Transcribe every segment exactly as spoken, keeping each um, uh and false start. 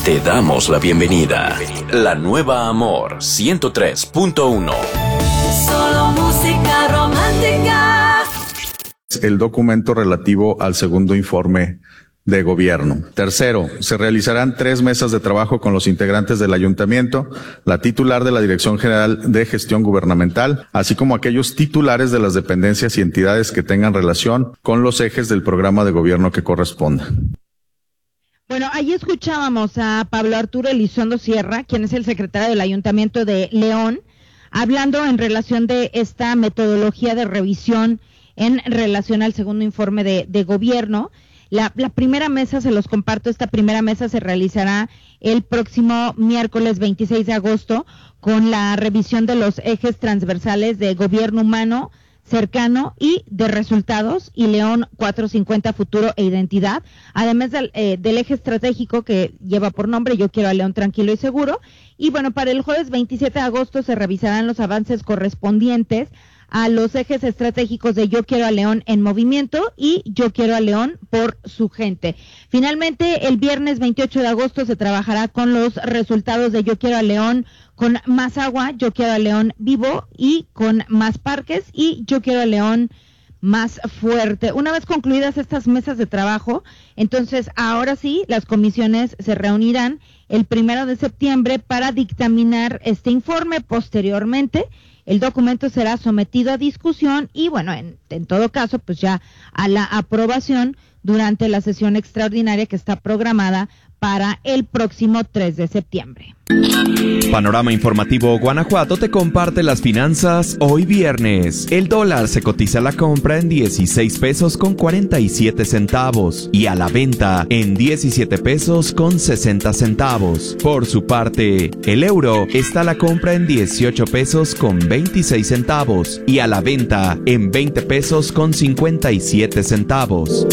Te damos la bienvenida. La nueva Amor ciento tres punto uno. Solo música romántica. El documento relativo al segundo informe de gobierno. Tercero, se realizarán tres mesas de trabajo con los integrantes del ayuntamiento, la titular de la Dirección General de Gestión Gubernamental, así como aquellos titulares de las dependencias y entidades que tengan relación con los ejes del programa de gobierno que corresponda. Bueno, ahí escuchábamos a Pablo Arturo Elizondo Sierra, quien es el secretario del Ayuntamiento de León, hablando en relación de esta metodología de revisión en relación al segundo informe de, de gobierno. La, la primera mesa, se los comparto, esta primera mesa se realizará el próximo miércoles veintiséis de agosto con la revisión de los ejes transversales de gobierno humano, cercano y de resultados, y León cuatrocientos cincuenta, futuro e identidad, además del, eh, del eje estratégico que lleva por nombre Yo quiero a León tranquilo y seguro. Y bueno, para el jueves veintisiete de agosto se revisarán los avances correspondientes a los ejes estratégicos de Yo quiero a León en movimiento y Yo quiero a León por su gente. Finalmente, el viernes veintiocho de agosto se trabajará con los resultados de Yo quiero a León con más agua, Yo quiero a León vivo y con más parques, y Yo quiero a León más fuerte. Una vez concluidas estas mesas de trabajo, entonces ahora sí las comisiones se reunirán el primero de septiembre para dictaminar este informe. Posteriormente, el documento será sometido a discusión y, bueno, en, en todo caso, pues ya a la aprobación durante la sesión extraordinaria que está programada para el próximo tres de septiembre. Panorama Informativo Guanajuato te comparte las finanzas hoy viernes. El dólar se cotiza a la compra en dieciséis pesos con cuarenta y siete centavos y a la venta en diecisiete pesos con sesenta centavos. Por su parte, el euro está a la compra en dieciocho pesos con veintiséis centavos y a la venta en veinte pesos con cincuenta y siete centavos.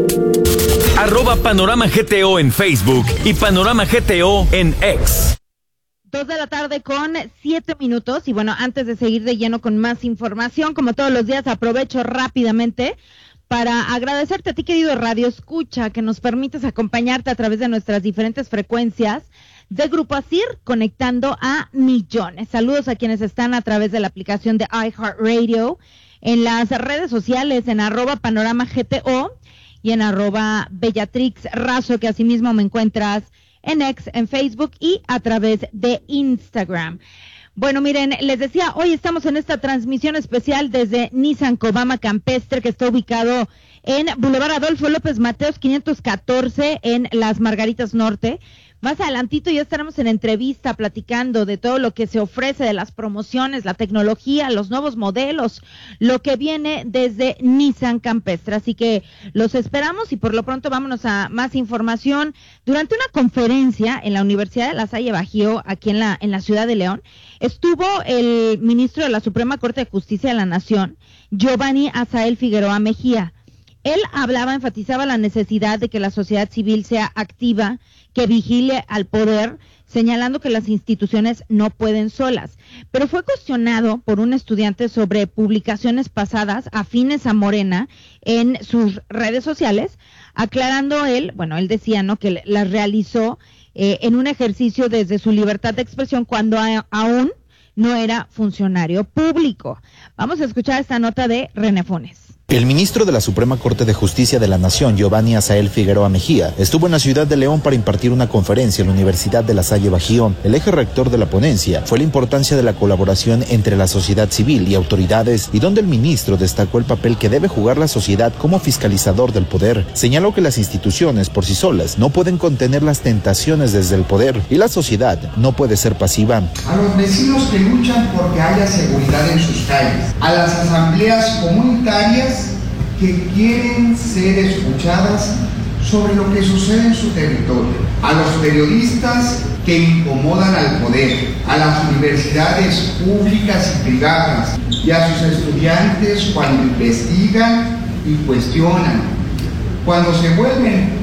Arroba Panorama G T O en Facebook y Panorama G T O en X. Dos de la tarde con siete minutos, y bueno, antes de seguir de lleno con más información, como todos los días, aprovecho rápidamente para agradecerte a ti, querido Radio Escucha, que nos permites acompañarte a través de nuestras diferentes frecuencias de Grupo Asir, conectando a millones. Saludos a quienes están a través de la aplicación de iHeartRadio, en las redes sociales, en arroba Panorama G T O y en arroba Bellatrix Razo, que asimismo me encuentras en X, en Facebook y a través de Instagram. Bueno, miren, les decía, hoy estamos en esta transmisión especial desde Nissan Cobama Campestre, que está ubicado en Boulevard Adolfo López Mateos quinientos catorce en Las Margaritas Norte. Más adelantito ya estaremos en entrevista platicando de todo lo que se ofrece, de las promociones, la tecnología, los nuevos modelos, lo que viene desde Nissan Campestre. Así que los esperamos y por lo pronto vámonos a más información. Durante una conferencia en la Universidad de La Salle Bajío, aquí en la, en la ciudad de León, estuvo el ministro de la Suprema Corte de Justicia de la Nación, Giovanni Azael Figueroa Mejía. Él hablaba, enfatizaba la necesidad de que la sociedad civil sea activa, que vigile al poder, señalando que las instituciones no pueden solas. Pero fue cuestionado por un estudiante sobre publicaciones pasadas afines a Morena en sus redes sociales, aclarando él, bueno, él decía, ¿no?, que las realizó eh, en un ejercicio desde su libertad de expresión cuando a, aún no era funcionario público. Vamos a escuchar esta nota de René Funes. El ministro de la Suprema Corte de Justicia de la Nación, Giovanni Azael Figueroa Mejía, estuvo en la ciudad de León para impartir una conferencia en la Universidad de La Salle Bajío. El eje rector de la ponencia fue la importancia de la colaboración entre la sociedad civil y autoridades, y donde el ministro destacó el papel que debe jugar la sociedad como fiscalizador del poder. Señaló que las instituciones por sí solas no pueden contener las tentaciones desde el poder, y la sociedad no puede ser pasiva. A los vecinos que luchan porque haya seguridad en sus calles, a las asambleas comunitarias que quieren ser escuchadas sobre lo que sucede en su territorio, a los periodistas que incomodan al poder, a las universidades públicas y privadas y a sus estudiantes cuando investigan y cuestionan, cuando se vuelven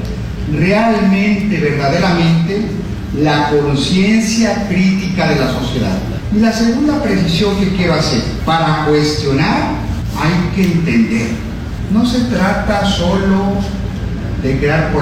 realmente, verdaderamente, la conciencia crítica de la sociedad. Y la segunda precisión que quiero hacer, para cuestionar hay que entender. No se trata solo de crear